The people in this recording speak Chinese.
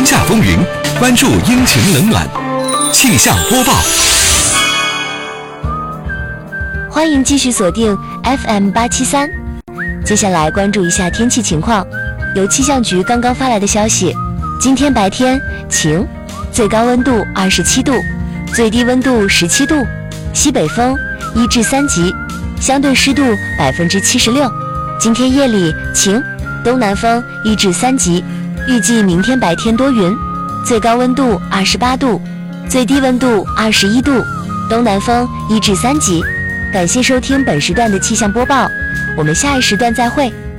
夏风云，关注阴晴冷暖。气象播报。 欢迎继续锁定 FM873。接下来关注一下天气情况。由气象局刚刚发来的消息，今天白天晴，最高温度27度，最低温度17度，西北风1至3级，相对湿度76%。今天夜里晴，东南风1至3级，预计明天白天多云，最高温度28度，最低温度21度，东南风1至3级。感谢收听本时段的气象播报，我们下一时段再会。